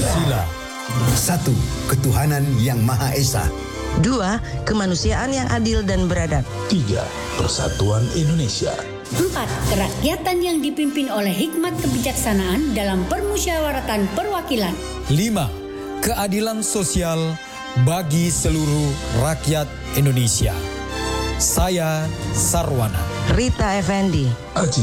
Pancasila. 1. Ketuhanan Yang Maha Esa. 2. Kemanusiaan yang adil dan beradab. 3. Persatuan Indonesia. 4. Kerakyatan yang dipimpin oleh hikmat kebijaksanaan dalam permusyawaratan perwakilan. 5. Keadilan sosial bagi seluruh rakyat Indonesia. Saya Sarwana. Rita Effendi. Aji